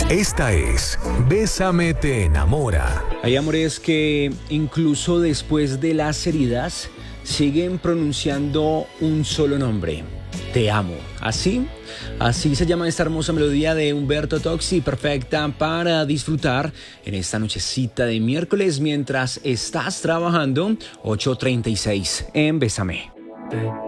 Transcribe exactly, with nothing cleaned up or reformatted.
Esta es Bésame te enamora. Hay amores que incluso después de las heridas siguen pronunciando un solo nombre: te amo. Así, así se llama esta hermosa melodía de Humberto Tocci, perfecta para disfrutar en esta nochecita de miércoles mientras estás trabajando. Ocho treinta y seis en Bésame.